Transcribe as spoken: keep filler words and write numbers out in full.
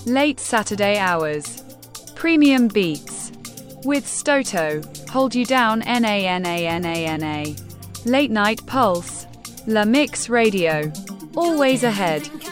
Late Saturday hours. Premium beats. With Stoto. Hold you down. N A N A N A N A. Late Night Pulse. La Mix Radio. Always ahead.